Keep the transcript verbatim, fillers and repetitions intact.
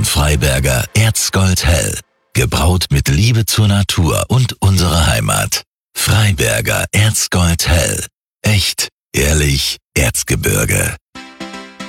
von Freiberger Erzgold Hell. Gebraut mit Liebe zur Natur und unserer Heimat. Freiberger Erzgold Hell. Echt, ehrlich, Erzgebirge.